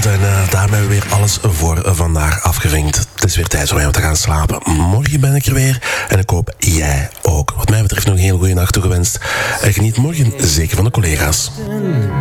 En daarmee hebben we weer alles voor vandaag afgevinkt. Het is weer tijd voor mij om te gaan slapen. Morgen ben ik er weer en ik hoop jij ook. Wat mij betreft nog een hele goede nacht toegewenst. En geniet morgen zeker van de collega's.